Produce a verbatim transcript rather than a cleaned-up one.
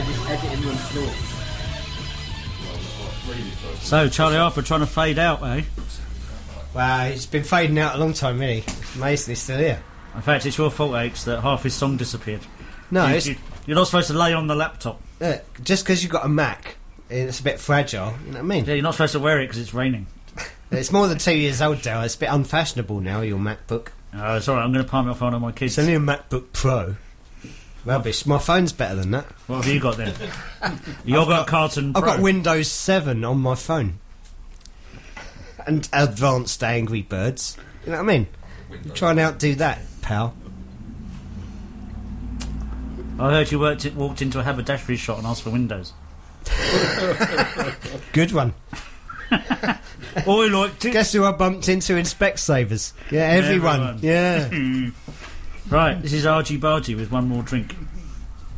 just editing room floor. So, Charlie Harper trying to fade out, eh? Well, it's been fading out a long time, really. It's amazing he's still here. In fact, it's your fault, H, that half his song disappeared. No, you, it's... You, you're not supposed to lay on the laptop. Uh, just because you've got a Mac, it's a bit fragile, you know what I mean? Yeah, you're not supposed to wear it because it's raining. It's more than two years old, Dale. It's a bit unfashionable now, your MacBook. Oh, it's alright, I'm going to palm it off one of my kids. It's only a MacBook Pro. Rubbish. My phone's better than that. What have you got then? You've got Carlton Pro. I've got Windows seven on my phone. And advanced Angry Birds. You know what I mean? Try and outdo that, pal. I heard you worked it, walked into a haberdashery shop and asked for windows. Good one. Oi, like... T- Guess who I bumped into in Specsavers? Yeah, everyone. Everyone. Yeah. Right, this is Argy Bargy with one more drink.